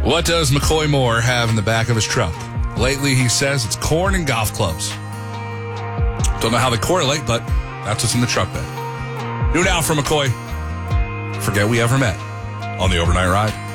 What does McCoy Moore have in the back of his truck? Lately, he says it's corn and golf clubs. Don't know how they correlate, but that's what's in the truck bed. New now from McCoy. Forget we ever met on the Overnight Ride.